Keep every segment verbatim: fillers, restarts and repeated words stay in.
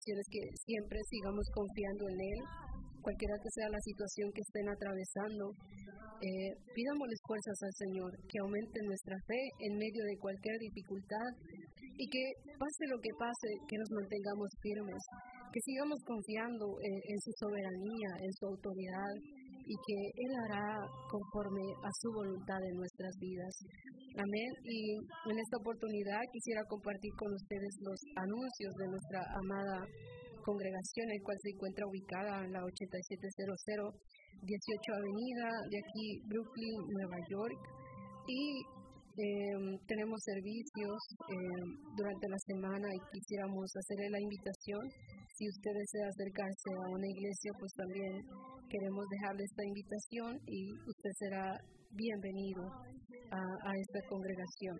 bendición es que siempre sigamos confiando en Él, cualquiera que sea la situación que estén atravesando. Eh, pidámosles fuerzas al Señor, que aumente nuestra fe en medio de cualquier dificultad y que pase lo que pase, que nos mantengamos firmes, que sigamos confiando en, en su soberanía, en su autoridad y que Él hará conforme a su voluntad en nuestras vidas. Amén. Y en esta oportunidad quisiera compartir con ustedes los anuncios de nuestra amada congregación, el cual se encuentra ubicada en la ochenta y siete cero cero dieciocho Avenida de aquí, Brooklyn, Nueva York. Y eh, tenemos servicios eh, durante la semana y quisiéramos hacerle la invitación. Si usted desea acercarse a una iglesia, pues también queremos dejarle esta invitación y usted será bienvenido a, a esta congregación.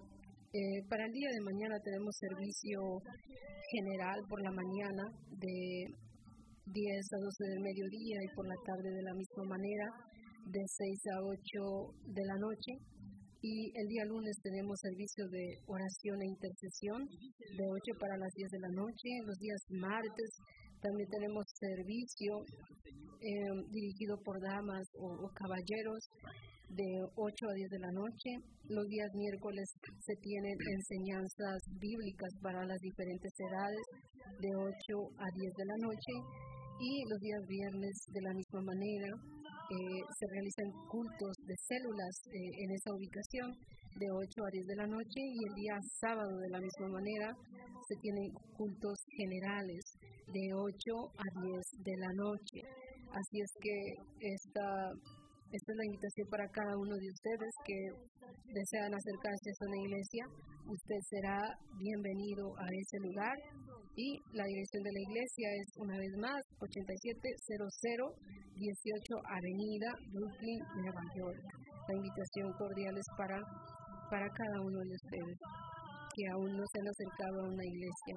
Eh, para el día de mañana tenemos servicio general por la mañana de diez a doce del mediodía y por la tarde de la misma manera de seis a ocho de la noche. Y el día lunes tenemos servicio de oración e intercesión de ocho para las diez de la noche. Los días martes también tenemos servicio eh, dirigido por damas o, o caballeros de ocho a diez de la noche. Los días miércoles se tienen enseñanzas bíblicas para las diferentes edades de ocho a diez de la noche. Y los días viernes de la misma manera eh, se realizan cultos de células eh, en esa ubicación de ocho a diez de la noche, y el día sábado de la misma manera se tienen cultos generales de ocho a diez de la noche. Así es que esta, esta es la invitación para cada uno de ustedes que desean acercarse a una iglesia. Usted será bienvenido a ese lugar. Y la dirección de la iglesia es, una vez más, ochenta y siete cero cero dieciocho Avenida, Brooklyn, Nueva York. La invitación cordial es para, para cada uno de ustedes que aún no se han acercado a una iglesia.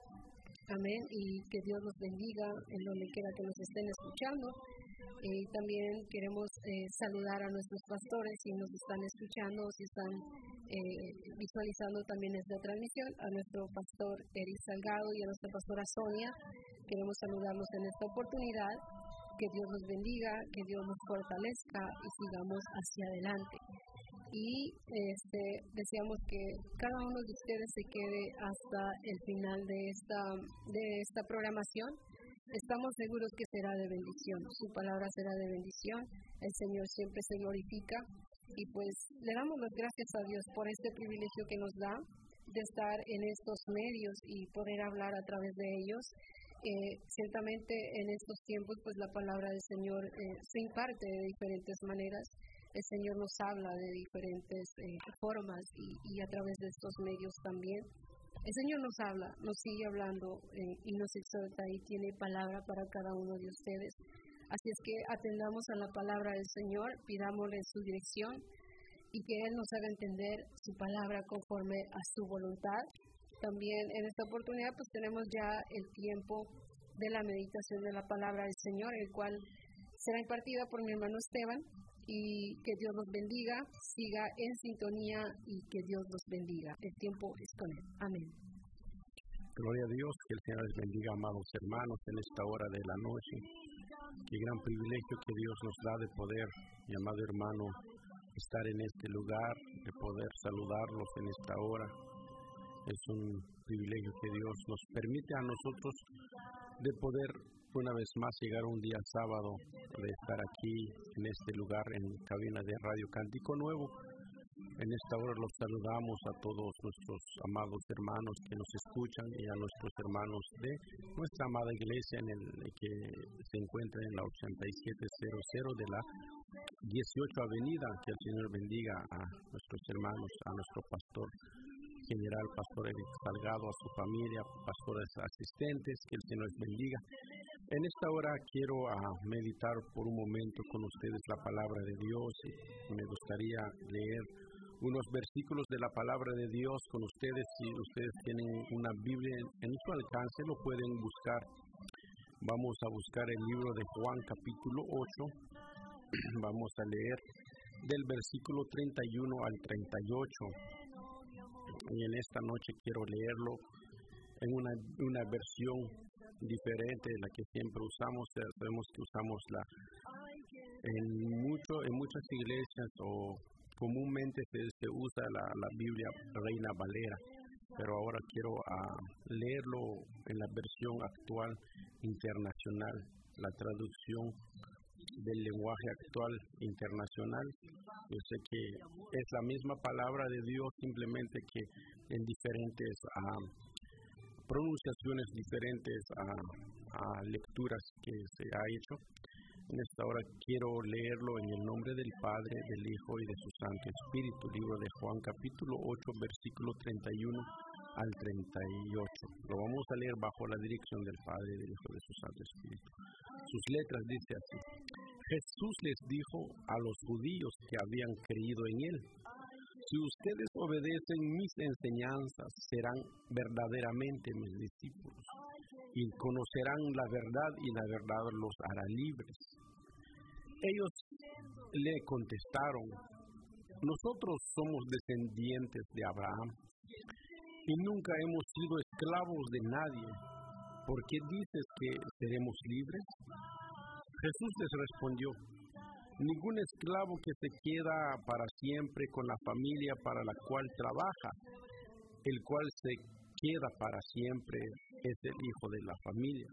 Amén. Y que Dios los bendiga en donde quiera que nos estén escuchando. Eh, también queremos eh, saludar a nuestros pastores si nos están escuchando, si están eh, visualizando también esta transmisión, a nuestro pastor Eric Salgado y a nuestra pastora Sonia. Queremos saludarlos en esta oportunidad. Que Dios los bendiga, que Dios nos fortalezca y sigamos hacia adelante. Y este, deseamos que cada uno de ustedes se quede hasta el final de esta, de esta programación. Estamos seguros que será de bendición, su palabra será de bendición, el Señor siempre se glorifica y pues le damos las gracias a Dios por este privilegio que nos da de estar en estos medios y poder hablar a través de ellos. Eh, ciertamente en estos tiempos pues la palabra del Señor eh, se imparte de diferentes maneras, el Señor nos habla de diferentes eh, formas y, y a través de estos medios también. El Señor nos habla, nos sigue hablando eh, y nos exhorta y tiene palabra para cada uno de ustedes. Así es que atendamos a la palabra del Señor, pidámosle su dirección y que Él nos haga entender su palabra conforme a su voluntad. También en esta oportunidad pues tenemos ya el tiempo de la meditación de la palabra del Señor, el cual será impartida por mi hermano Esteban. Y que Dios los bendiga, siga en sintonía y que Dios los bendiga. El tiempo es con Él. Amén. Gloria a Dios, que el Señor les bendiga, amados hermanos, en esta hora de la noche. Qué gran privilegio que Dios nos da de poder, mi amado hermano, estar en este lugar, de poder saludarlos en esta hora. Es un privilegio que Dios nos permite a nosotros de poder una vez más llegar un día sábado, de estar aquí en este lugar en cabina de Radio Cántico Nuevo. En esta hora los saludamos a todos nuestros amados hermanos que nos escuchan y a nuestros hermanos de nuestra amada iglesia en el que se encuentra en la ochenta y siete cero cero de la dieciocho Avenida. Que el Señor bendiga a nuestros hermanos, a nuestro pastor general, pastor Eric Salgado, a su familia, pastores asistentes. Que el Señor les bendiga. En esta hora quiero uh, meditar por un momento con ustedes la palabra de Dios y me gustaría leer unos versículos de la palabra de Dios con ustedes. Si ustedes tienen una Biblia en su alcance, lo pueden buscar. Vamos a buscar el libro de Juan capítulo ocho. Vamos a leer del versículo treinta y uno al treinta y ocho. Y en esta noche quiero leerlo en una, una versión diferente de la que siempre usamos. Sabemos que usamos la en mucho en muchas iglesias o comúnmente se, se usa la, la Biblia Reina Valera, pero ahora quiero uh, leerlo en la versión actual internacional, la traducción del lenguaje actual internacional. Yo sé que es la misma palabra de Dios, simplemente que en diferentes uh, pronunciaciones, diferentes uh, uh, lecturas que se ha hecho. En esta hora quiero leerlo en el nombre del Padre, del Hijo y de su Santo Espíritu. Libro de Juan, capítulo ocho, versículo treinta y uno al treinta y ocho. Lo vamos a leer bajo la dirección del Padre, del Hijo y de su Santo Espíritu. Sus letras dice así: Jesús les dijo a los judíos que habían creído en Él: si ustedes obedecen mis enseñanzas, serán verdaderamente mis discípulos y conocerán la verdad, y la verdad los hará libres. Ellos le contestaron: nosotros somos descendientes de Abraham y nunca hemos sido esclavos de nadie. ¿Por qué dices que seremos libres? Jesús les respondió: ningún esclavo que se queda para siempre con la familia para la cual trabaja, el cual se queda para siempre es el hijo de la familia.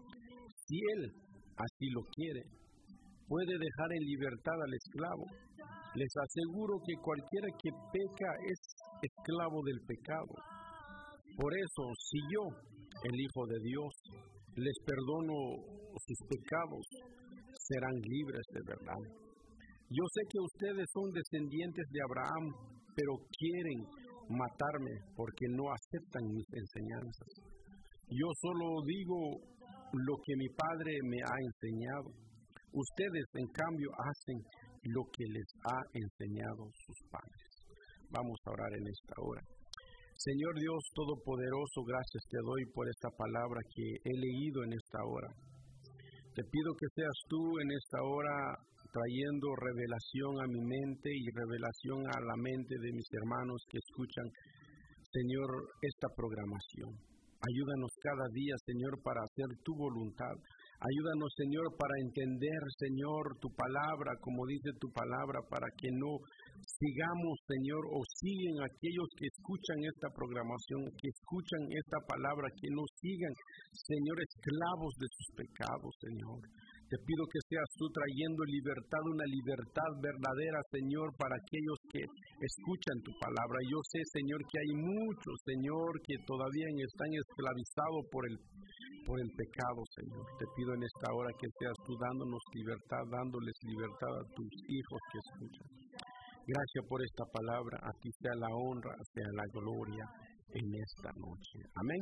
Si él así lo quiere, puede dejar en libertad al esclavo. Les aseguro que cualquiera que peca es esclavo del pecado. Por eso, si yo, el Hijo de Dios, les perdono sus pecados, serán libres de verdad. Yo sé que ustedes son descendientes de Abraham, pero quieren matarme porque no aceptan mis enseñanzas. Yo solo digo lo que mi Padre me ha enseñado. Ustedes, en cambio, hacen lo que les ha enseñado sus padres. Vamos a orar en esta hora. Señor Dios Todopoderoso, gracias te doy por esta palabra que he leído en esta hora. Te pido que seas tú en esta hora trayendo revelación a mi mente y revelación a la mente de mis hermanos que escuchan, Señor, esta programación. Ayúdanos cada día, Señor, para hacer tu voluntad. Ayúdanos, Señor, para entender, Señor, tu palabra, como dice tu palabra, para que no sigamos, Señor, o siguen aquellos que escuchan esta programación, que escuchan esta palabra, que no sigan, Señor, esclavos de sus pecados, Señor. Te pido que seas tú trayendo libertad, una libertad verdadera, Señor, para aquellos que escuchan tu palabra. Yo sé, Señor, que hay muchos, Señor, que todavía están esclavizados por el, por el pecado, Señor. Te pido en esta hora que seas tú dándonos libertad, dándoles libertad a tus hijos que escuchan. Gracias por esta palabra. A ti sea la honra, sea la gloria en esta noche. Amén.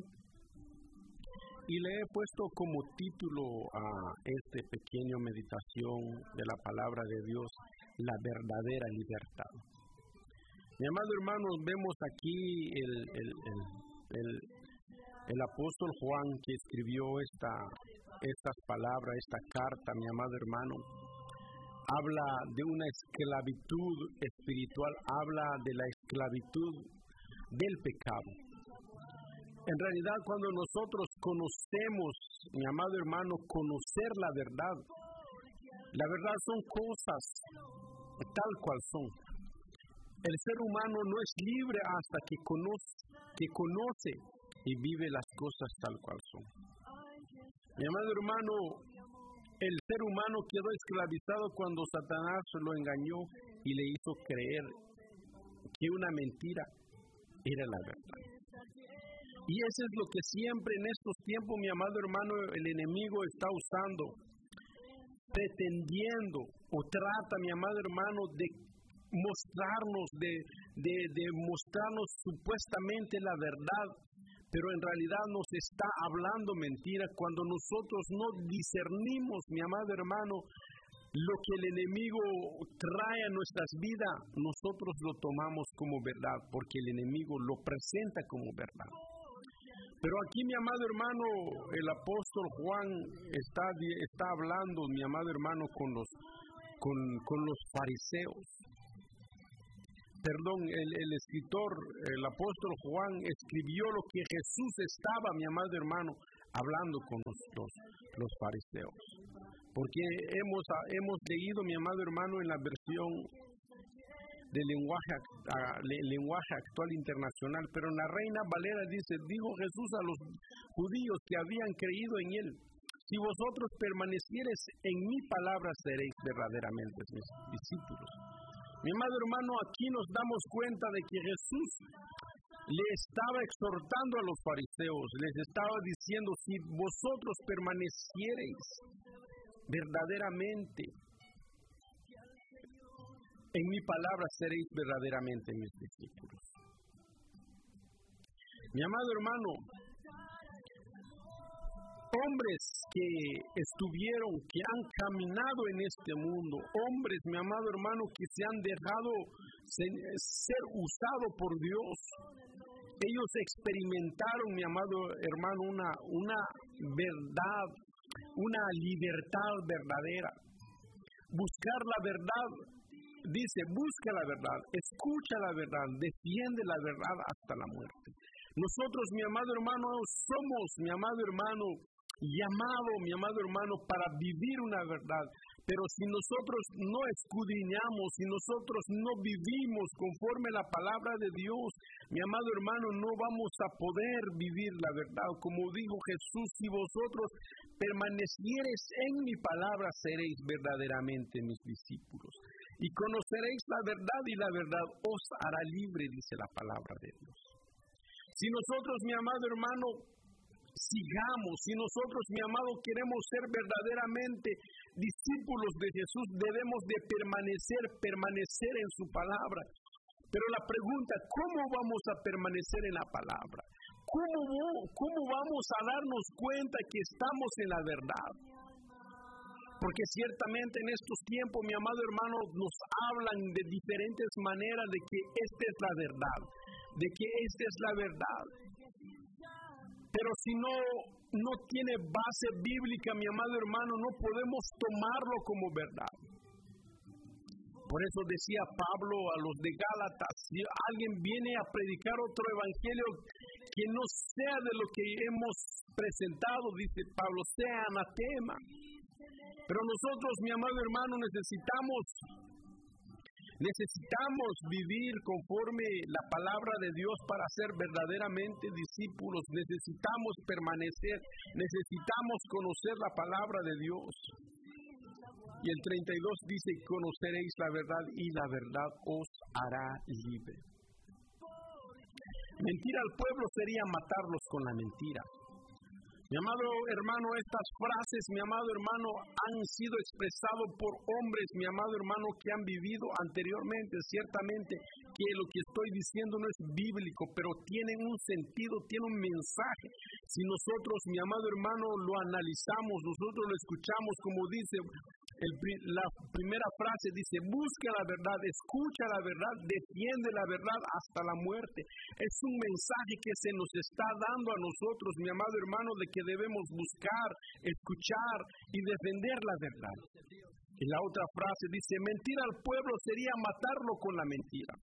Y le he puesto como título a esta pequeña meditación de la palabra de Dios, la verdadera libertad. Mi amado hermano, vemos aquí el, el, el, el, el apóstol Juan que escribió esta, estas palabras, esta carta, mi amado hermano, habla de una esclavitud espiritual, habla de la esclavitud del pecado. En realidad, cuando nosotros conocemos, mi amado hermano, conocer la verdad, la verdad son cosas tal cual son. El ser humano no es libre hasta que conoce, que conoce y vive las cosas tal cual son. Mi amado hermano, el ser humano quedó esclavizado cuando Satanás lo engañó y le hizo creer que una mentira era la verdad. Y eso es lo que siempre en estos tiempos, mi amado hermano, el enemigo está usando, pretendiendo o trata, mi amado hermano, de mostrarnos, de, de, de mostrarnos supuestamente la verdad, pero en realidad nos está hablando mentira cuando nosotros no discernimos, mi amado hermano, lo que el enemigo trae a nuestras vidas, nosotros lo tomamos como verdad, porque el enemigo lo presenta como verdad. Pero aquí, mi amado hermano, el apóstol Juan está, está hablando, mi amado hermano, con los, con, con los fariseos. Perdón, el, el escritor, el apóstol Juan escribió lo que Jesús estaba, mi amado hermano, hablando con los, los, los fariseos. Porque hemos, hemos leído, mi amado hermano, en la versión del lenguaje, uh, lenguaje actual internacional, pero en la Reina Valera dice, dijo Jesús a los judíos que habían creído en él, si vosotros permaneciereis en mi palabra, seréis verdaderamente mis discípulos. Mi amado hermano, aquí nos damos cuenta de que Jesús le estaba exhortando a los fariseos, les estaba diciendo, si vosotros permaneciereis verdaderamente en mi palabra, seréis verdaderamente mis discípulos. Mi amado hermano, hombres que estuvieron, que han caminado en este mundo, hombres, mi amado hermano, que se han dejado ser usados por Dios, ellos experimentaron, mi amado hermano, una, una verdad, una libertad verdadera. Buscar la verdad, dice, busca la verdad, escucha la verdad, defiende la verdad hasta la muerte. Nosotros, mi amado hermano, somos, mi amado hermano, llamado, mi amado hermano, para vivir una verdad. Pero si nosotros no escudriñamos, si nosotros no vivimos conforme a la palabra de Dios, mi amado hermano, no vamos a poder vivir la verdad. Como dijo Jesús, si vosotros permaneciereis en mi palabra, seréis verdaderamente mis discípulos. Y conoceréis la verdad y la verdad os hará libre, dice la palabra de Dios. Si nosotros, mi amado hermano, sigamos, si nosotros, mi amado, queremos ser verdaderamente discípulos de Jesús, debemos de permanecer, permanecer en su palabra. Pero la pregunta, ¿cómo vamos a permanecer en la palabra? ¿Cómo, cómo vamos a darnos cuenta que estamos en la verdad? Porque ciertamente en estos tiempos, mi amado hermano, nos hablan de diferentes maneras de que esta es la verdad, de que esta es la verdad. Pero si no, no tiene base bíblica, mi amado hermano, no podemos tomarlo como verdad. Por eso decía Pablo a los de Gálatas, si alguien viene a predicar otro evangelio que no sea de lo que hemos presentado, dice Pablo, sea anatema. Pero nosotros, mi amado hermano, necesitamos, necesitamos vivir conforme la palabra de Dios para ser verdaderamente discípulos. Necesitamos permanecer, necesitamos conocer la palabra de Dios. Y el treinta y dos dice, conoceréis la verdad y la verdad os hará libre. Mentir al pueblo sería matarlos con la mentira. Mi amado hermano, estas frases, mi amado hermano, han sido expresadas por hombres, mi amado hermano, que han vivido anteriormente. Ciertamente que lo que estoy diciendo no es bíblico, pero tiene un sentido, tiene un mensaje. Si nosotros, mi amado hermano, lo analizamos, nosotros lo escuchamos, como dice el, la primera frase, dice, busca la verdad, escucha la verdad, defiende la verdad hasta la muerte. Es un mensaje que se nos está dando a nosotros, mi amado hermano, de que debemos buscar, escuchar y defender la verdad. Y la otra frase dice, mentir al pueblo sería matarlo con la mentira.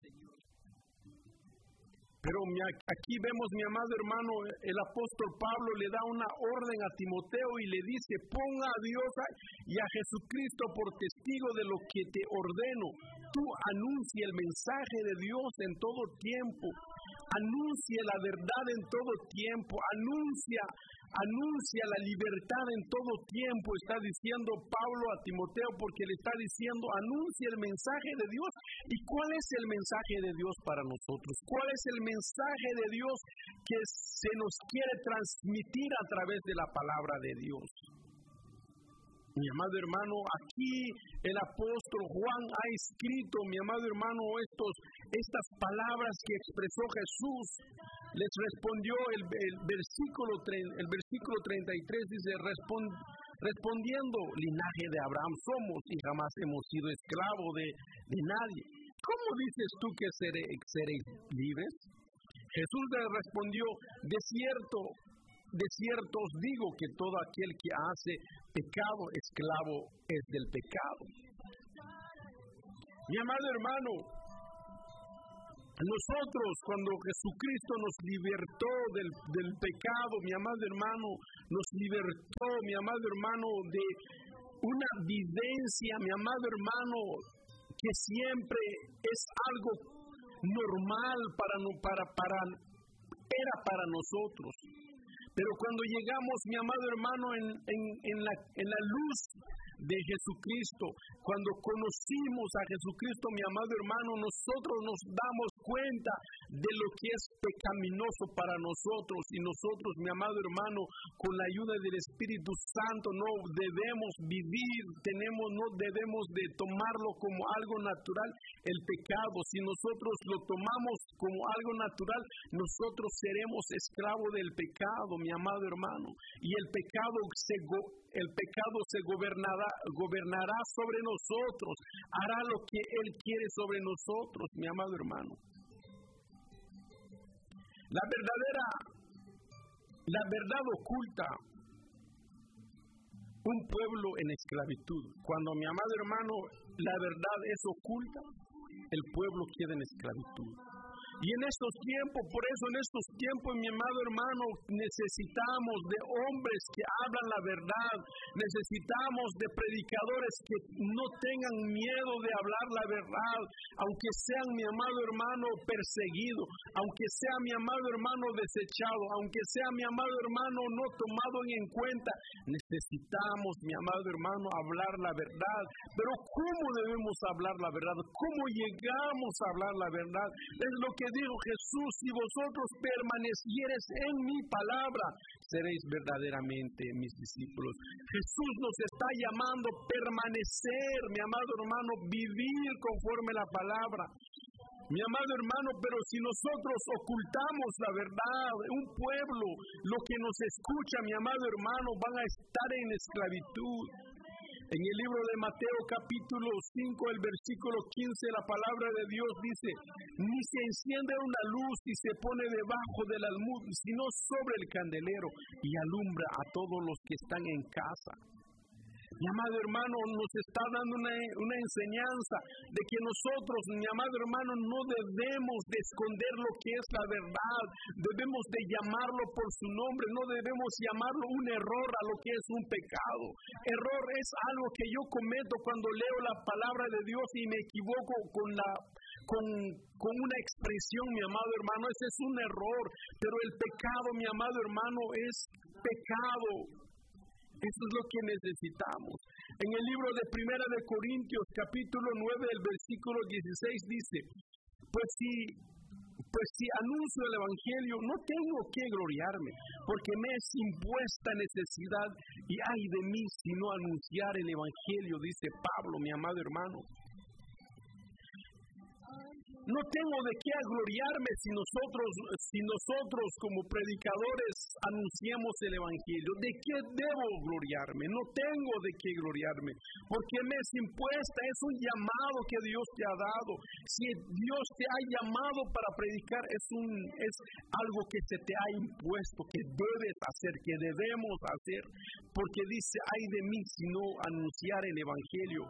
Pero aquí vemos, mi amado hermano, el apóstol Pablo le da una orden a Timoteo y le dice, ponga a Dios y a Jesucristo por testigo de lo que te ordeno. Tú anuncia el mensaje de Dios en todo tiempo. Anuncia la verdad en todo tiempo, anuncia, anuncia la libertad en todo tiempo, está diciendo Pablo a Timoteo, porque le está diciendo, anuncia el mensaje de Dios. ¿Y cuál es el mensaje de Dios para nosotros? ¿Cuál es el mensaje de Dios que se nos quiere transmitir a través de la palabra de Dios? Mi amado hermano, aquí el apóstol Juan ha escrito, mi amado hermano, estos, estas palabras que expresó Jesús. Les respondió el, el, versículo, el versículo treinta y tres, dice, respond, respondiendo, linaje de Abraham somos y jamás hemos sido esclavos de, de nadie. ¿Cómo dices tú que seré, seréis libres? Jesús le respondió, de cierto, de cierto os digo que todo aquel que hace pecado, esclavo es del pecado. Mi amado hermano, Nosotros, cuando Jesucristo nos libertó del, del pecado, mi amado hermano, nos libertó, mi amado hermano, de una vivencia, mi amado hermano, que siempre es algo normal para, para, para, era para nosotros. Pero cuando llegamos, mi amado hermano, en, en, en, la, en la luz de Jesucristo, cuando conocimos a Jesucristo, mi amado hermano, nosotros nos damos cuenta de lo que es pecaminoso para nosotros, y nosotros, mi amado hermano, con la ayuda del Espíritu Santo, no debemos vivir, tenemos, no debemos de tomarlo como algo natural, el pecado. Si nosotros lo tomamos como algo natural, nosotros seremos esclavos del pecado, mi amado hermano, y el pecado se go- el pecado se gobernará, gobernará sobre nosotros, hará lo que Él quiere sobre nosotros, mi amado hermano. La verdadera, la verdad oculta un pueblo en esclavitud. Cuando, mi amado hermano, la verdad es oculta, el pueblo queda en esclavitud. Y en estos tiempos, por eso en estos tiempos, mi amado hermano, necesitamos de hombres que hablan la verdad, necesitamos de predicadores que no tengan miedo de hablar la verdad, aunque sean, mi amado hermano, perseguido, aunque sea, mi amado hermano, desechado, aunque sea, mi amado hermano, no tomado en cuenta. Necesitamos, mi amado hermano, hablar la verdad. Pero ¿cómo debemos hablar la verdad? ¿Cómo llegamos a hablar la verdad? Es lo que dijo Jesús: si vosotros permaneciereis en mi palabra, seréis verdaderamente mis discípulos. Jesús nos está llamando a permanecer, mi amado hermano, vivir conforme la palabra. Mi amado hermano, pero si nosotros ocultamos la verdad, un pueblo, lo que nos escucha, mi amado hermano, van a estar en esclavitud. En el libro de Mateo capítulo cinco, el versículo quince, la palabra de Dios dice: ni se enciende una luz y se pone debajo del almud, sino sobre el candelero, y alumbra a todos los que están en casa. Mi amado hermano, nos está dando una, una enseñanza de que nosotros, mi amado hermano, no debemos de esconder lo que es la verdad, debemos de llamarlo por su nombre, no debemos llamarlo un error a lo que es un pecado. Error es algo que yo cometo cuando leo la palabra de Dios y me equivoco con la con, con una expresión, mi amado hermano. Ese es un error, pero el pecado, mi amado hermano, es pecado. Eso es lo que necesitamos. En el libro de Primera de Corintios, capítulo nueve, el versículo dieciséis dice: Pues si, pues si anuncio el Evangelio, no tengo que gloriarme, porque me es impuesta necesidad, y ay de mí si no anunciar el Evangelio, dice Pablo, mi amado hermano. No tengo de qué gloriarme si nosotros, si nosotros como predicadores anunciamos el Evangelio. ¿De qué debo gloriarme? No tengo de qué gloriarme, porque me es impuesta, es un llamado que Dios te ha dado. Si Dios te ha llamado para predicar, es, un, es algo que se te ha impuesto, que debes hacer, que debemos hacer, porque dice: ay de mí si no anunciar el Evangelio.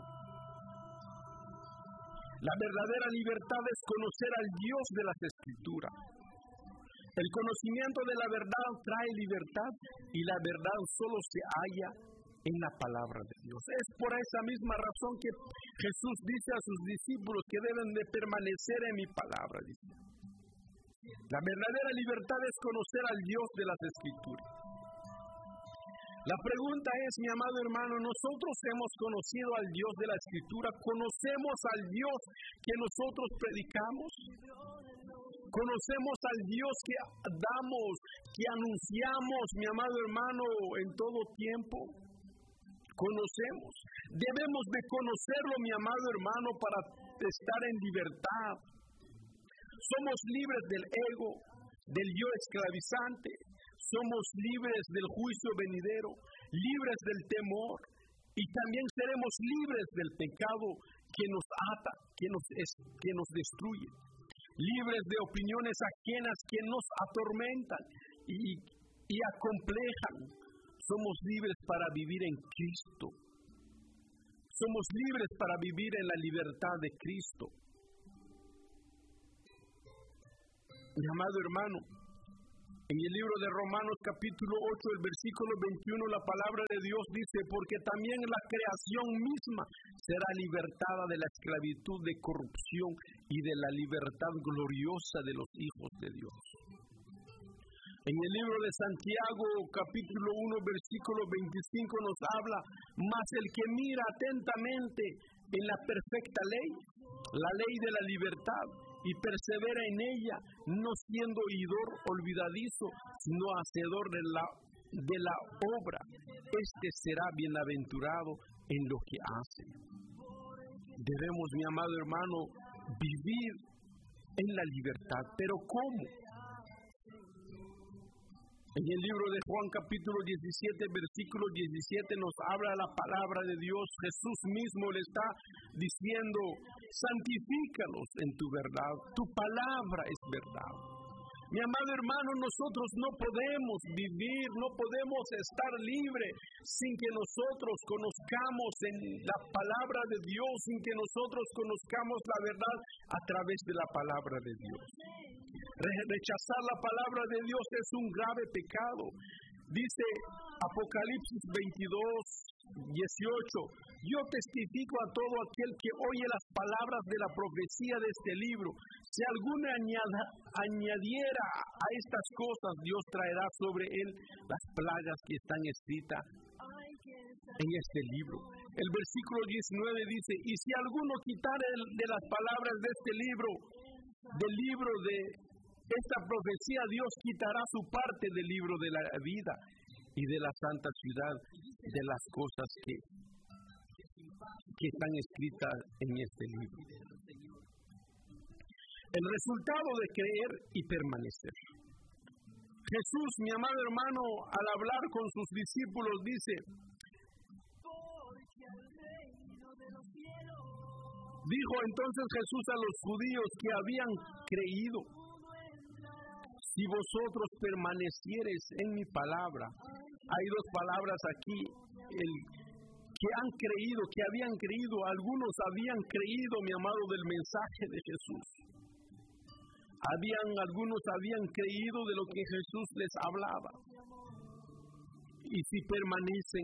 La verdadera libertad es conocer al Dios de las Escrituras. El conocimiento de la verdad trae libertad, y la verdad solo se halla en la palabra de Dios. Es por esa misma razón que Jesús dice a sus discípulos que deben de permanecer en mi palabra. Dice: la verdadera libertad es conocer al Dios de las Escrituras. La pregunta es, mi amado hermano, nosotros hemos conocido al Dios de la Escritura, conocemos al Dios que nosotros predicamos, conocemos al Dios que damos, que anunciamos, mi amado hermano, en todo tiempo. Conocemos, debemos de conocerlo, mi amado hermano, para estar en libertad. Somos libres del ego, del yo esclavizante. Somos libres del juicio venidero, libres del temor, y también seremos libres del pecado que nos ata, que nos, es, que nos destruye. Libres de opiniones ajenas que nos atormentan y, y acomplejan. Somos libres para vivir en Cristo. Somos libres para vivir en la libertad de Cristo. Mi amado hermano, en el libro de Romanos capítulo ocho, el versículo veintiuno, la palabra de Dios dice: porque también la creación misma será libertada de la esclavitud de corrupción y de la libertad gloriosa de los hijos de Dios. En el libro de Santiago capítulo uno, versículo veinticinco nos habla: mas el que mira atentamente en la perfecta ley, la ley de la libertad, y persevera en ella, no siendo oidor olvidadizo, sino hacedor de la, de la obra, este será bienaventurado en lo que hace. Debemos, mi amado hermano, vivir en la libertad. ¿Pero cómo? En el libro de Juan capítulo diecisiete, versículo diecisiete nos habla la palabra de Dios. Jesús mismo le está diciendo: santifícalos en tu verdad, tu palabra es verdad. Mi amado hermano, nosotros no podemos vivir, no podemos estar libres sin que nosotros conozcamos en la palabra de Dios, sin que nosotros conozcamos la verdad a través de la palabra de Dios. Rechazar la palabra de Dios es un grave pecado. Dice Apocalipsis veintidós, dieciocho: yo testifico a todo aquel que oye las palabras de la profecía de este libro. Si alguno añada, añadiera a estas cosas, Dios traerá sobre él las plagas que están escritas en este libro. El versículo diecinueve dice: y si alguno quitare de las palabras de este libro, del libro de esta profecía, Dios quitará su parte del libro de la vida y de la santa ciudad, de las cosas que, que están escritas en este libro. El resultado de creer y permanecer. Jesús, mi amado hermano, al hablar con sus discípulos dice: dijo entonces Jesús a los judíos que habían creído: si vosotros permaneciereis en mi palabra. Hay dos palabras aquí, el que han creído, que habían creído. Algunos habían creído, mi amado, del mensaje de Jesús. Habían, algunos habían creído de lo que Jesús les hablaba. Y si permanecen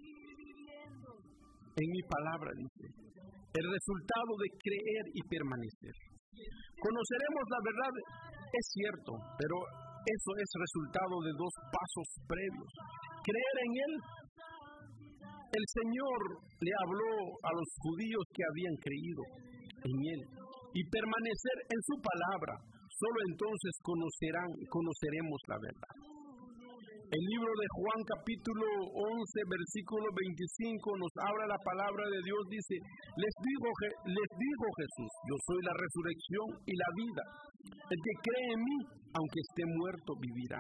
en mi palabra, dice, el resultado de creer y permanecer. Conoceremos la verdad, es cierto, pero eso es resultado de dos pasos previos. Creer en Él. El Señor le habló a los judíos que habían creído en Él. Y permanecer en su palabra. Solo entonces conocerán, conoceremos la verdad. El libro de Juan capítulo once, versículo veinticinco nos habla la palabra de Dios. Dice: les digo, les digo Jesús, yo soy la resurrección y la vida. El que cree en mí, aunque esté muerto, vivirá.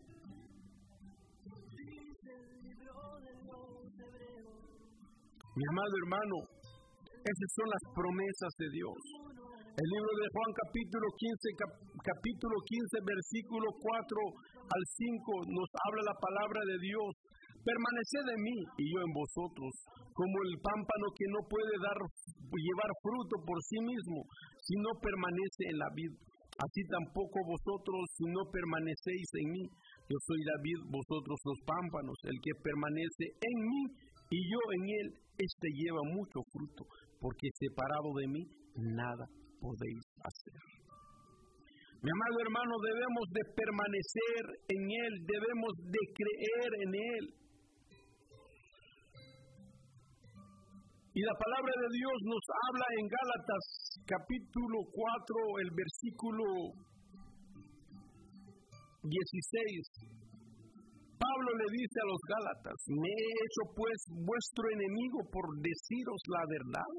Mi amado hermano, esas son las promesas de Dios. El libro de Juan capítulo quince, cap, capítulo quince, versículo cuatro al cinco nos habla la palabra de Dios. Permaneced en mí y yo en vosotros, como el pámpano que no puede dar, llevar fruto por sí mismo, si no permanece en la vid. Así tampoco vosotros, si no permanecéis en mí. Yo soy la vid, vosotros los pámpanos. El que permanece en mí y yo en él, este lleva mucho fruto, porque separado de mí, nada podéis hacer. Mi amado hermano, debemos de permanecer en Él, debemos de creer en Él. Y la palabra de Dios nos habla en Gálatas capítulo cuatro, el versículo dieciséis. Pablo le dice a los Gálatas: ¿me he hecho pues vuestro enemigo por deciros la verdad?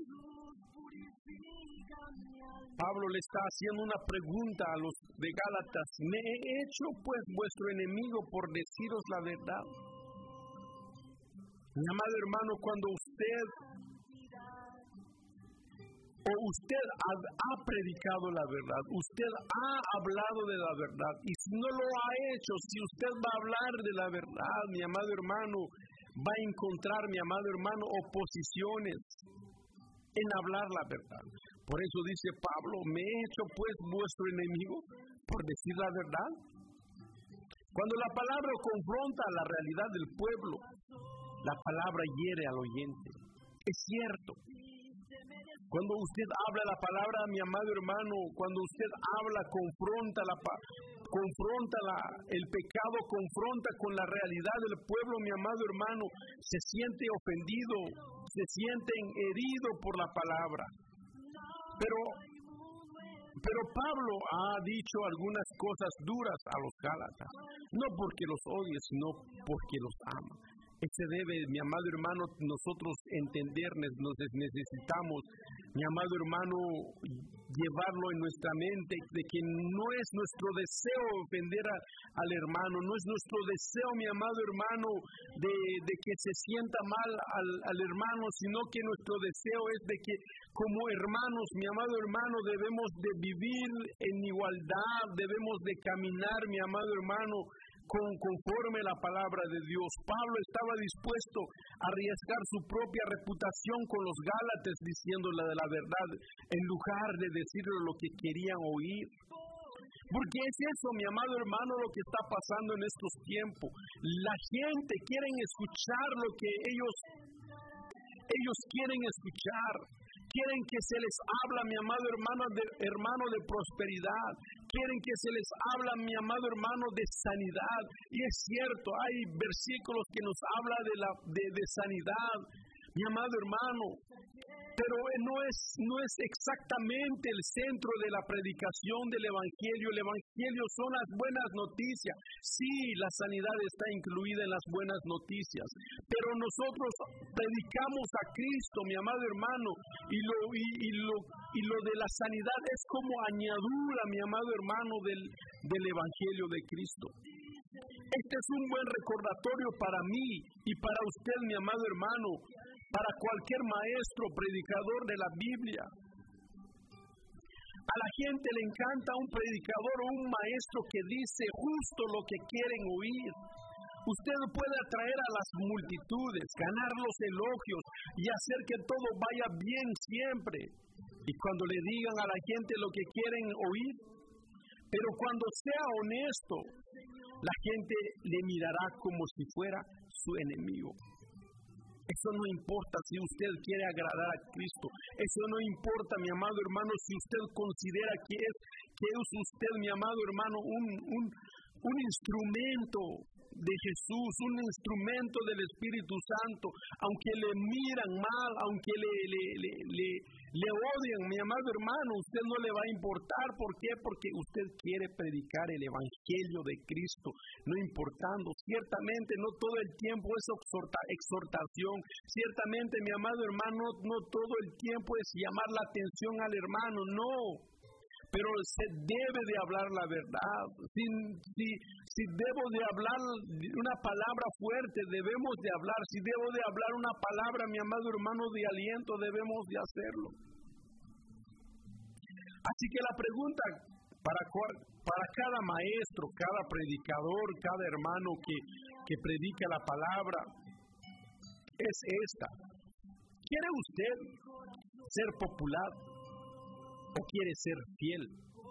Pablo le está haciendo una pregunta a los de Gálatas: ¿me he hecho pues vuestro enemigo por deciros la verdad? Mi amado hermano, cuando usted o usted ha, ha predicado la verdad, usted ha hablado de la verdad, y si no lo ha hecho, si usted va a hablar de la verdad, mi amado hermano, va a encontrar, mi amado hermano, oposiciones en hablar la verdad. Por eso dice Pablo, ¿me he hecho pues vuestro enemigo por decir la verdad? Cuando la palabra confronta la realidad del pueblo, la palabra hiere al oyente. Es cierto. Cuando usted habla la palabra, mi amado hermano, cuando usted habla, confronta la confronta la, el pecado, confronta con la realidad del pueblo, mi amado hermano, se siente ofendido, se sienten heridos por la palabra. Pero, pero Pablo ha dicho algunas cosas duras a los Gálatas, no porque los odie, sino porque los ama. Se debe, mi amado hermano, nosotros entendernos, nos necesitamos, mi amado hermano, llevarlo en nuestra mente, de que no es nuestro deseo ofender a, al hermano, no es nuestro deseo, mi amado hermano, de, de que se sienta mal al, al hermano, sino que nuestro deseo es de que como hermanos, mi amado hermano, debemos de vivir en igualdad, debemos de caminar, mi amado hermano, Con, conforme la palabra de Dios. Pablo estaba dispuesto a arriesgar su propia reputación con los Gálatas diciéndole de la verdad en lugar de decirle lo que querían oír. Porque es eso, mi amado hermano, lo que está pasando en estos tiempos. La gente quiere escuchar lo que ellos, ellos quieren escuchar. Quieren que se les habla, mi amado hermano de, hermano de prosperidad. Quieren que se les habla, mi amado hermano, de sanidad. Y es cierto, hay versículos que nos habla de, la, de, de sanidad, mi amado hermano. Pero no es, no es exactamente el centro de la predicación del Evangelio. El Evangelio son las buenas noticias. Sí, la sanidad está incluida en las buenas noticias. Pero nosotros predicamos a Cristo, mi amado hermano, y lo, y, y lo, y lo de la sanidad es como añadidura, mi amado hermano, del, del Evangelio de Cristo. Este es un buen recordatorio para mí y para usted, mi amado hermano, para cualquier maestro, predicador de la Biblia. A la gente le encanta un predicador o un maestro que dice justo lo que quieren oír. Usted puede atraer a las multitudes, ganar los elogios y hacer que todo vaya bien siempre. Y cuando le digan a la gente lo que quieren oír, pero cuando sea honesto, la gente le mirará como si fuera su enemigo. Eso no importa si usted quiere agradar a Cristo. Eso no importa, mi amado hermano, si usted considera que es, que es usted, mi amado hermano, un, un, un instrumento de Jesús, un instrumento del Espíritu Santo. Aunque le miran mal, aunque le, le, le, le, le odian, mi amado hermano, usted no le va a importar. ¿Por qué? Porque usted quiere predicar el Evangelio de Cristo, no importando. Ciertamente no todo el tiempo es exhorta, exhortación, ciertamente, mi amado hermano, no todo el tiempo es llamar la atención al hermano, no. Pero se debe de hablar la verdad. Si, si, si debo de hablar una palabra fuerte, debemos de hablar. Si debo de hablar una palabra, mi amado hermano, de aliento, debemos de hacerlo. Así que la pregunta para, para cada maestro, cada predicador, cada hermano que, que predica la palabra es esta. ¿Quiere usted ser popular o quiere ser fiel?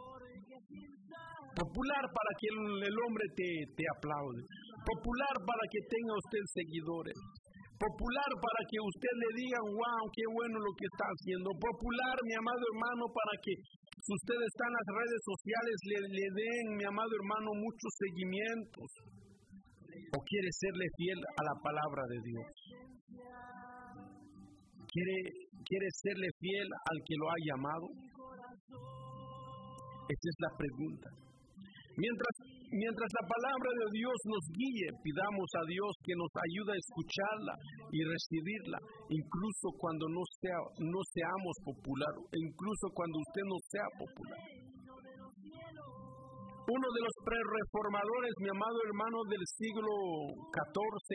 Popular para que el, el hombre te, te aplaude. Popular para que tenga usted seguidores. Popular para que usted le diga, wow, qué bueno lo que está haciendo. Popular, mi amado hermano, para que si usted está en las redes sociales le, le den, mi amado hermano, muchos seguimientos. ¿O quiere serle fiel a la palabra de Dios? ¿Quiere, quiere serle fiel al que lo ha llamado? Esa es la pregunta. Mientras, mientras la palabra de Dios nos guíe, pidamos a Dios que nos ayude a escucharla y recibirla, incluso cuando no, sea, no seamos popular, incluso cuando usted no sea popular. Uno de los pre-reformadores, mi amado hermano, del siglo catorce,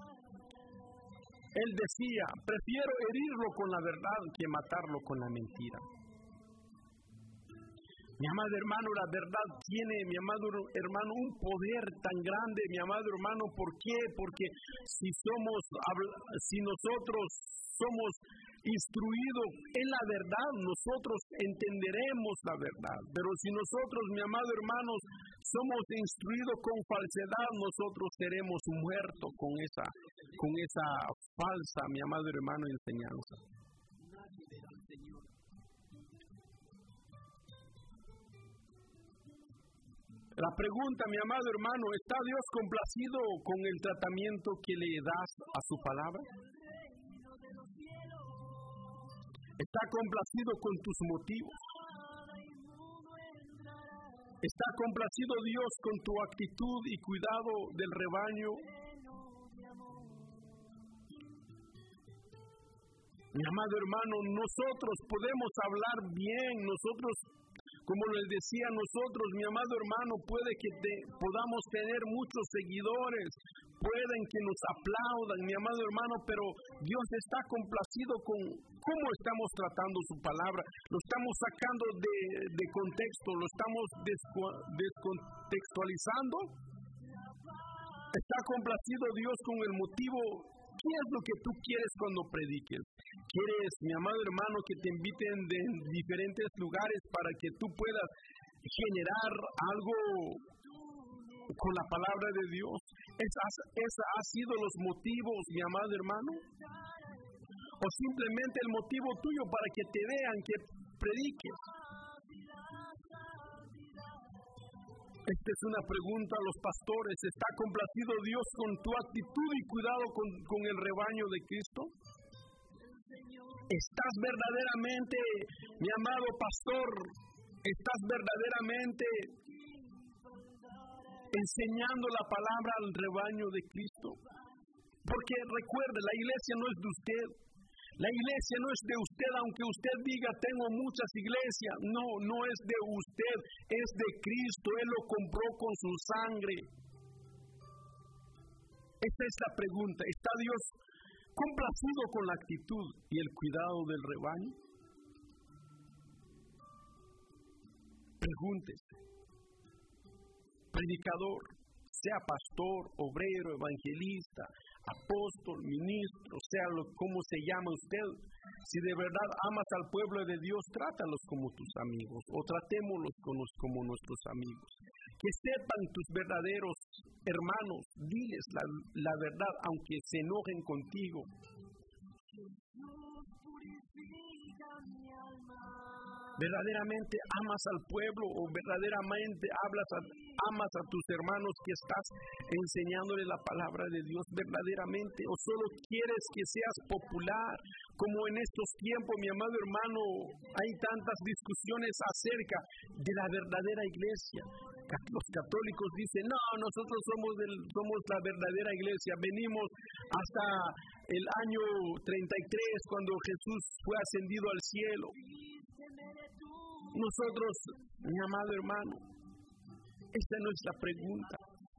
él decía, prefiero herirlo con la verdad que matarlo con la mentira. Mi amado hermano, la verdad tiene, mi amado hermano, un poder tan grande, mi amado hermano. ¿Por qué? Porque si somos, si nosotros somos instruido en la verdad, nosotros entenderemos la verdad. Pero si nosotros, mi amado hermanos, somos instruidos con falsedad, nosotros seremos muertos con esa, con esa falsa, mi amado hermano, enseñanza. La pregunta, mi amado hermano, ¿está Dios complacido con el tratamiento que le das a su palabra? ¿Está complacido con tus motivos? ¿Está complacido Dios con tu actitud y cuidado del rebaño? Mi amado hermano, nosotros podemos hablar bien, nosotros, como les decía, nosotros, mi amado hermano, puede que te, podamos tener muchos seguidores, pueden que nos aplaudan, mi amado hermano, pero Dios está complacido con cómo estamos tratando su palabra. Lo estamos sacando de, de contexto, lo estamos desco, descontextualizando. Está complacido Dios con el motivo. ¿Qué es lo que tú quieres cuando prediques? ¿Quieres, mi amado hermano, que te inviten de diferentes lugares para que tú puedas generar algo con la palabra de Dios? ¿Esos esa ha sido los motivos, mi amado hermano? ¿O simplemente el motivo tuyo para que te vean que prediques? Esta es una pregunta a los pastores. ¿Está complacido Dios con tu actitud y cuidado con, con el rebaño de Cristo? ¿Estás verdaderamente, mi amado pastor, estás verdaderamente enseñando la palabra al rebaño de Cristo? Porque recuerde, la iglesia no es de usted. La iglesia no es de usted, aunque usted diga tengo muchas iglesias. No, no es de usted, es de Cristo. Él lo compró con su sangre. Esta es la pregunta. ¿Está Dios complacido con la actitud y el cuidado del rebaño? Pregúntese. Predicador, sea pastor, obrero, evangelista, apóstol, ministro, sea lo, como se llama usted, si de verdad amas al pueblo de Dios, trátalos como tus amigos, o tratémoslos como nuestros amigos. Que sepan tus verdaderos hermanos, diles la, la verdad, aunque se enojen contigo. ¿Verdaderamente amas al pueblo o verdaderamente hablas a, amas a tus hermanos que estás enseñándole la palabra de Dios verdaderamente? ¿O solo quieres que seas popular? Como en estos tiempos, mi amado hermano, hay tantas discusiones acerca de la verdadera iglesia. Los católicos dicen, no, nosotros somos, del, somos la verdadera iglesia. Venimos hasta el año treinta y tres, cuando Jesús fue ascendido al cielo. Nosotros, mi amado hermano, esta no es la pregunta.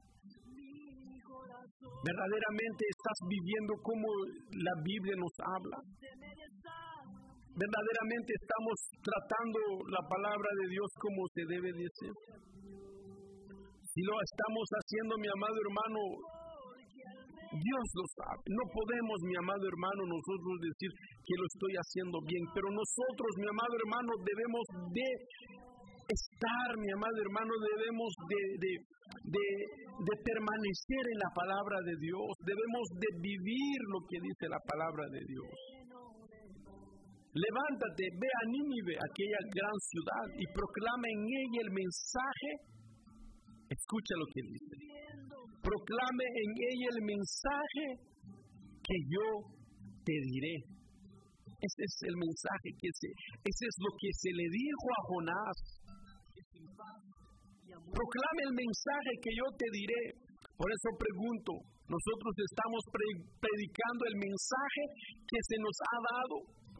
¿Verdaderamente estás viviendo como la Biblia nos habla? ¿Verdaderamente estamos tratando la palabra de Dios como se debe decir? Si lo estamos haciendo, mi amado hermano, Dios lo sabe. No podemos, mi amado hermano, nosotros decir que lo estoy haciendo bien, pero nosotros, mi amado hermano, debemos de estar, mi amado hermano, debemos de, de, de, de permanecer en la palabra de Dios, debemos de vivir lo que dice la palabra de Dios. Levántate, ve a Nínive, aquella gran ciudad, y proclama en ella el mensaje. Escucha lo que dice. Proclame en ella el mensaje que yo te diré. Ese es el mensaje que se, ese es lo que se le dijo a Jonás. Proclame el mensaje que yo te diré. Por eso pregunto, nosotros estamos pre- predicando el mensaje que se nos ha dado.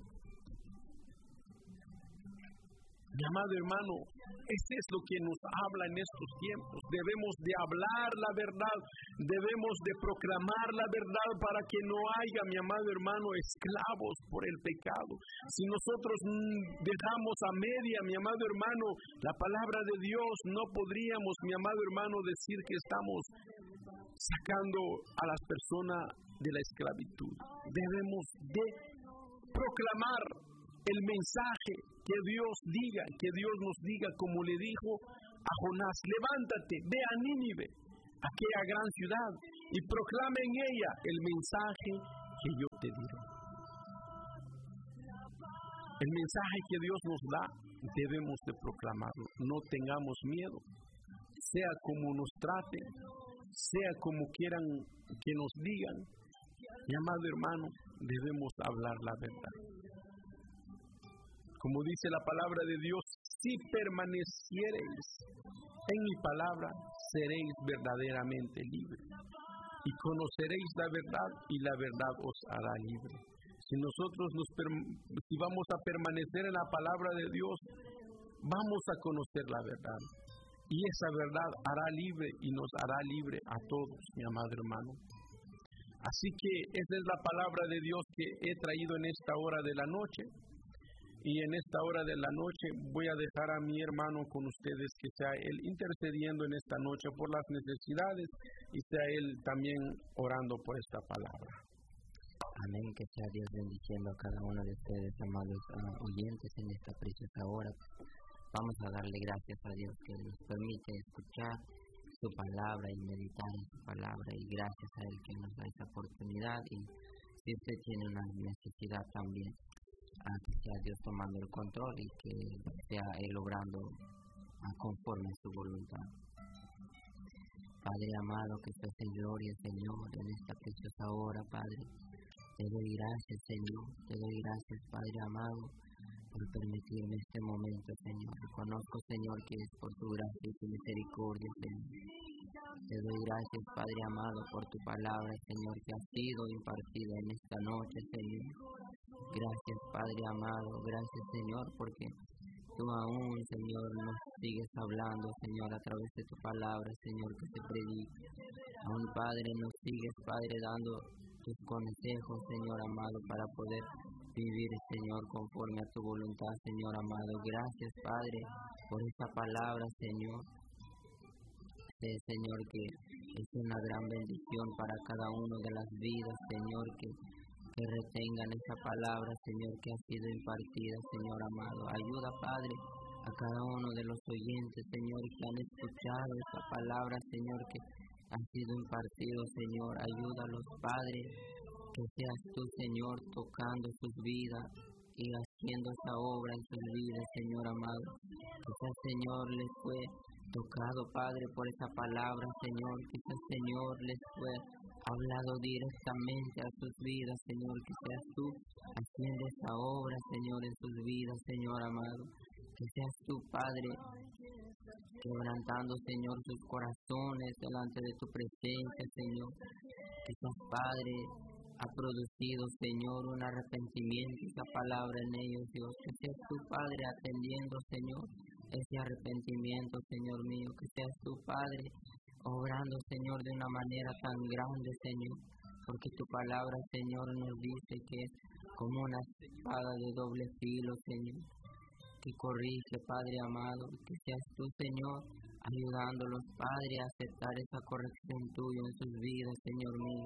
Mi amado hermano, ese es lo que nos habla en estos tiempos. Debemos de hablar la verdad, debemos de proclamar la verdad para que no haya, mi amado hermano, esclavos por el pecado. Si nosotros dejamos a media, mi amado hermano, la palabra de Dios, no podríamos, mi amado hermano, decir que estamos sacando a las personas de la esclavitud. Debemos de proclamar proclamar el mensaje, que Dios diga, que Dios nos diga como le dijo a Jonás: levántate, ve a Nínive, aquella gran ciudad, y proclama en ella el mensaje que yo te diré. El mensaje que Dios nos da, debemos de proclamarlo. No tengamos miedo, sea como nos traten, sea como quieran que nos digan. Mi amado hermano, debemos hablar la verdad. Como dice la palabra de Dios: si permaneciereis en mi palabra, seréis verdaderamente libres, y conoceréis la verdad, y la verdad os hará libre. Si nosotros nos si vamos a permanecer en la palabra de Dios, vamos a conocer la verdad, y esa verdad hará libre y nos hará libre a todos, mi amado hermano. Así que esa es la palabra de Dios que he traído en esta hora de la noche. Y en esta hora de la noche voy a dejar a mi hermano con ustedes, que sea él intercediendo en esta noche por las necesidades, y sea él también orando por esta palabra. Amén. Que sea Dios bendiciendo a cada uno de ustedes, amados uh, oyentes, en esta preciosa hora. Vamos a darle gracias a Dios que nos permite escuchar su palabra y meditar en su palabra, y gracias a Él que nos da esa oportunidad. Y si usted tiene una necesidad también, a que sea Dios tomando el control y que sea Él obrando conforme a su voluntad. Padre amado, que estás en gloria, Señor, en esta preciosa hora, Padre, te doy gracias, Señor, te doy gracias, Padre amado, por permitirme este momento, Señor. Reconozco, Señor, que es por tu gracia y tu misericordia, Señor. Te doy gracias, Padre amado, por tu palabra, Señor, que ha sido impartida en esta noche, Señor. Gracias, Padre amado, gracias, Señor, porque tú aún, Señor, nos sigues hablando, Señor, a través de tu palabra, Señor, que se predica. Aún, Padre, nos sigues, Padre, dando tus consejos, Señor amado, para poder vivir, Señor, conforme a tu voluntad, Señor amado. Gracias, Padre, por esa palabra, Señor. Sé, Señor, que es una gran bendición para cada uno de las vidas, Señor, que que retengan esa palabra, Señor, que ha sido impartida, Señor amado. Ayuda, Padre, a cada uno de los oyentes, Señor, que han escuchado esa palabra, Señor, que ha sido impartido, Señor. Ayúdalos, Padre, que seas tú, Señor, tocando sus vidas y haciendo esa obra en sus vidas, Señor amado. Quizás, Señor, les fue tocado, Padre, por esa palabra, Señor. Quizás, Señor, les fue hablado directamente a sus vidas, Señor. Que seas tú haciendo esa obra, Señor, en sus vidas, Señor amado. Que seas tú, Padre, quebrantando, Señor, sus corazones delante de tu presencia, Señor. Que seas, Padre, ha producido, Señor, un arrepentimiento, esa palabra en ellos, Dios. Que seas tú, Padre, atendiendo, Señor, ese arrepentimiento, Señor mío. Que seas tú, Padre, obrando, Señor, de una manera tan grande, Señor. Porque tu palabra, Señor, nos dice que es como una espada de doble filo, Señor, que corrige, Padre amado. Que seas tú, Señor, ayudándolos, Padre, a aceptar esa corrección tuya en sus vidas, Señor mío.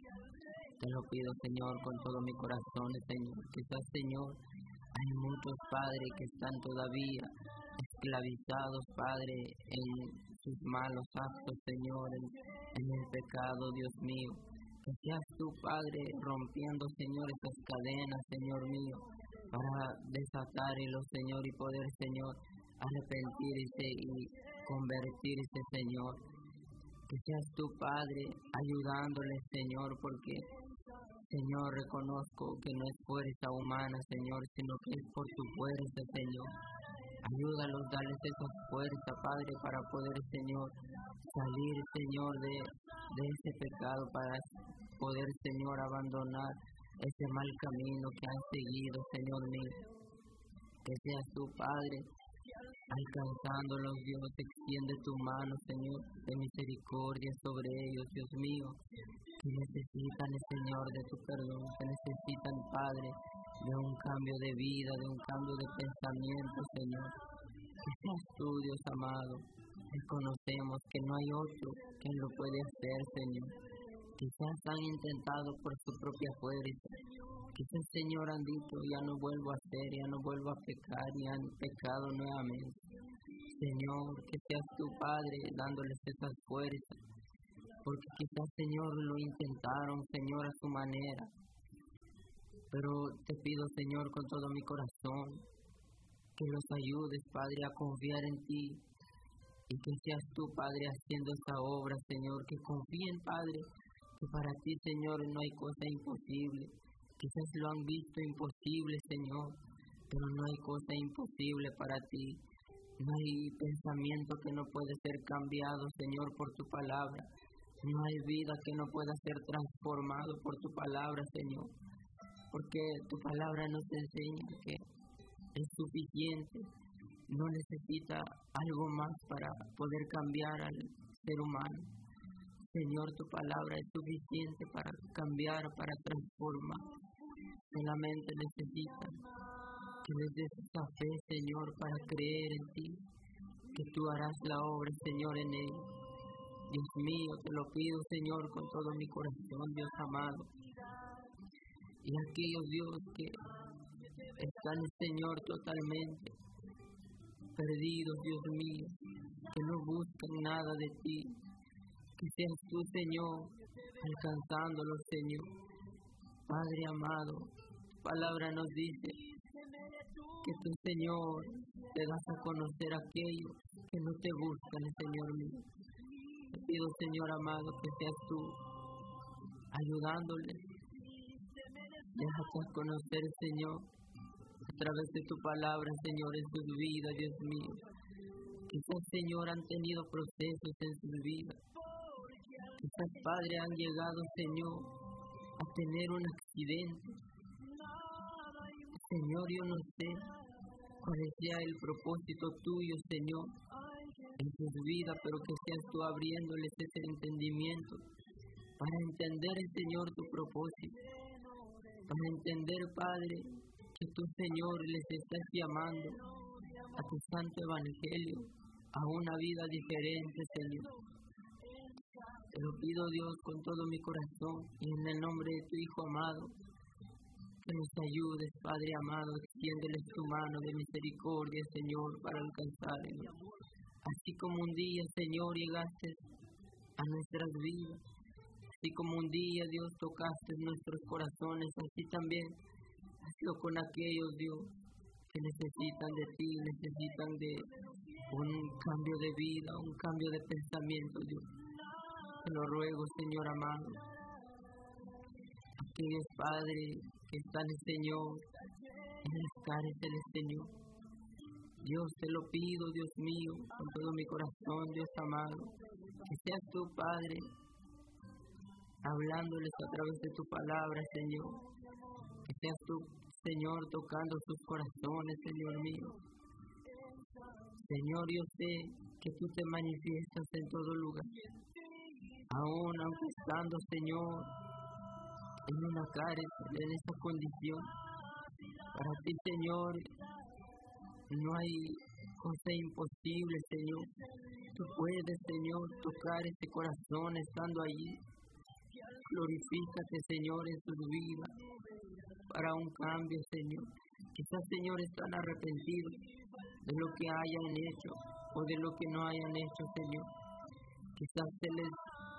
Te lo pido, Señor, con todo mi corazón, Señor. Quizás, Señor, hay muchos, Padre, que están todavía esclavizados, Padre, en sus malos actos, Señor, en, en el pecado, Dios mío. Que seas tú, Padre, rompiendo, Señor, esas cadenas, Señor mío, para desatarlos, Señor, y poder, Señor, arrepentirse y convertirse, Señor. Que seas tú, Padre, ayudándoles, Señor, porque, Señor, reconozco que no es fuerza humana, Señor, sino que es por tu fuerza, Señor. Ayúdalos, dales esa fuerza, Padre, para poder, Señor, salir, Señor, de, de ese pecado, para poder, Señor, abandonar ese mal camino que han seguido, Señor mío. Que seas tú, Padre, alcanzándolos, Dios. Extiende tu mano, Señor, de misericordia sobre ellos, Dios mío, que necesitan, Señor, de tu perdón, que necesitan, Padre, de un cambio de vida, de un cambio de pensamiento, Señor. Que seas tú, Dios amado. Reconocemos que no hay otro quien lo puede hacer, Señor. Quizás han intentado por su propia fuerza. Quizás, Señor, han dicho, ya no vuelvo a hacer, ya no vuelvo a pecar, y han pecado nuevamente. Señor, que seas tu Padre dándoles esas fuerzas. Porque quizás, Señor, lo intentaron, Señor, a su manera. Pero te pido, Señor, con todo mi corazón, que los ayudes, Padre, a confiar en ti. Y que seas tú, Padre, haciendo esa obra, Señor. Que confíen, Padre, que para ti, Señor, no hay cosa imposible. Quizás lo han visto imposible, Señor, pero no hay cosa imposible para ti. No hay pensamiento que no puede ser cambiado, Señor, por tu palabra. No hay vida que no pueda ser transformado por tu palabra, Señor. Porque tu palabra nos enseña que es suficiente. No necesita algo más para poder cambiar al ser humano. Señor, tu palabra es suficiente para cambiar, para transformar. Solamente necesitan que les des esa fe, Señor, para creer en ti, que tú harás la obra, Señor, en él. Dios mío, te lo pido, Señor, con todo mi corazón, Dios amado. Y aquellos, Dios, que están, Señor, totalmente perdidos, Dios mío, que no buscan nada de ti, que seas tú, Señor, alcanzándolos, Señor. Padre amado, tu palabra nos dice que tu, Señor, te das a conocer a aquellos que no te buscan, Señor mío. Te pido, Señor amado, que seas tú ayudándoles. Déjate a conocer, Señor, a través de tu palabra, Señor, en sus vidas, Dios mío. Quizás, Señor, han tenido procesos en sus vidas. Quizás, Padre, han llegado, Señor, a tener un accidente. Señor, yo no sé cuál sea el propósito tuyo, Señor, en sus vidas, pero que seas tú abriéndoles ese entendimiento para entender, Señor, tu propósito. Para entender, Padre, que tú, Señor, les estás llamando a tu santo evangelio, a una vida diferente, Señor. Te lo pido, Dios, con todo mi corazón y en el nombre de tu Hijo amado, que nos ayudes, Padre amado, extiéndeles tu mano de misericordia, Señor, para alcanzarnos. Así como un día, Señor, llegaste a nuestras vidas, así como un día, Dios, tocaste nuestros corazones, así también hazlo con aquellos, Dios, que necesitan de ti, necesitan de un cambio de vida, un cambio de pensamiento, Dios. Te lo ruego, Señor amado. Aquellos padres que están, Señor, en las cárceles, Señor. Dios, te lo pido, Dios mío, con todo mi corazón, Dios amado, que seas tú, Padre, hablándoles a través de tu palabra, Señor. Que seas tú, Señor, tocando sus corazones, Señor mío. Señor, yo sé que tú te manifiestas en todo lugar. Aún aunque estando, Señor, en una cárcel, en esa condición, para ti, Señor, no hay cosa imposible, Señor. Tú puedes, Señor, tocar ese corazón estando allí. Glorifícate, Señor, en sus vidas para un cambio, Señor. Quizás, Señor, están arrepentidos de lo que hayan hecho o de lo que no hayan hecho, Señor. Quizás se les,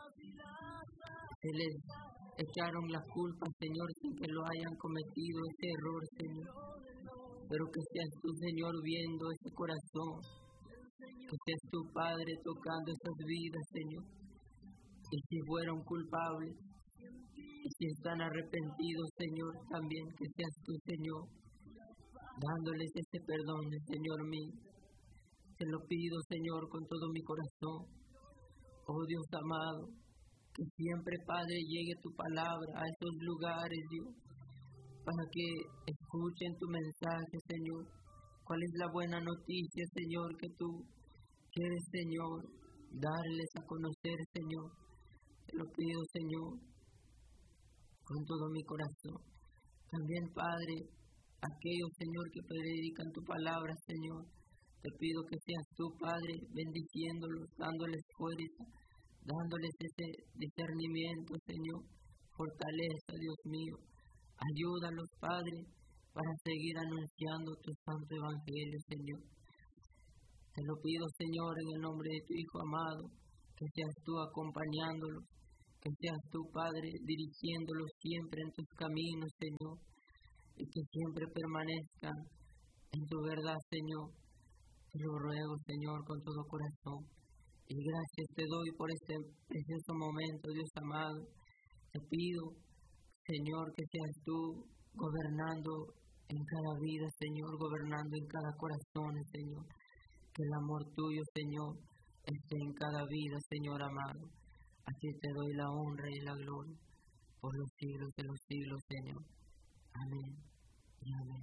se les echaron la culpa, Señor, sin que lo hayan cometido, ese error, Señor. Pero que seas tú, Señor, viendo ese corazón. Que seas tu Padre tocando esas vidas, Señor. Y si fueron culpables, y si están arrepentidos, Señor, también que seas tú, Señor, dándoles ese perdón, Señor mío. Te lo pido, Señor, con todo mi corazón. Oh Dios amado, que siempre, Padre, llegue tu palabra a esos lugares, Dios, para que escuchen tu mensaje, Señor. ¿Cuál es la buena noticia, Señor, que tú quieres, Señor, darles a conocer, Señor? Te lo pido, Señor, con todo mi corazón. También, Padre, aquellos, Señor, que predican tu palabra, Señor, te pido que seas tú, Padre, bendiciéndolos, dándoles fuerza, dándoles ese discernimiento, Señor. Fortaleza, Dios mío. Ayúdalos, Padre, para seguir anunciando tu santo evangelio, Señor. Te lo pido, Señor, en el nombre de tu Hijo amado, que seas tú acompañándolos, que seas tú, Padre, dirigiéndolos siempre en tus caminos, Señor, y que siempre permanezcan en tu verdad, Señor. Te lo ruego, Señor, con todo corazón. Y gracias te doy por este precioso momento, Dios amado. Te pido, Señor, que seas tú gobernando en cada vida, Señor, gobernando en cada corazón, Señor. Que el amor tuyo, Señor, esté en cada vida, Señor amado. Así te doy la honra y la gloria por los siglos de los siglos, Señor. Amén y amén.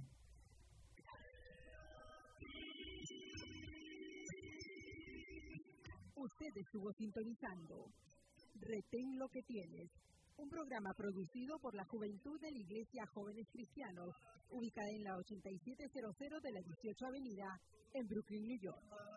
Usted estuvo sintonizando Retén lo que tienes, un programa producido por la Juventud de la Iglesia Jóvenes Cristianos, ubicada en la ochenta y siete cero cero de la dieciocho Avenida, en Brooklyn, New York.